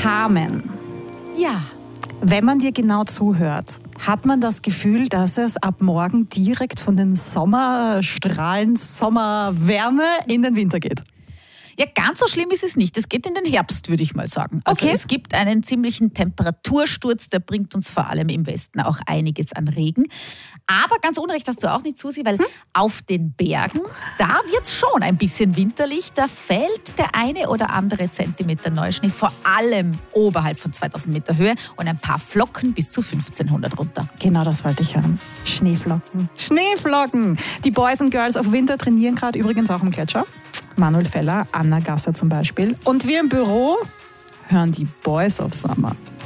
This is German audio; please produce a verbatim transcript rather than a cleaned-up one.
Carmen. Ja. Wenn man dir genau zuhört, hat man das Gefühl, dass es ab morgen direkt von den Sommerstrahlen, Sommerwärme in den Winter geht. Ja, ganz so schlimm ist es nicht. Es geht in den Herbst, würde ich mal sagen. Also Okay. Es gibt einen ziemlichen Temperatursturz, der bringt uns vor allem im Westen auch einiges an Regen. Aber ganz unrecht hast du auch nicht, Susi, weil hm? auf den Bergen, da wird es schon ein bisschen winterlich. Da fällt der eine oder andere Zentimeter Neuschnee, vor allem oberhalb von zweitausend Meter Höhe und ein paar Flocken bis zu fünfzehnhundert runter. Genau das wollte ich hören. Schneeflocken. Schneeflocken! Die Boys and Girls of Winter trainieren gerade übrigens auch im Gletscher. Manuel Feller, Anna Gasser zum Beispiel. Und wir im Büro hören die Boys of Summer.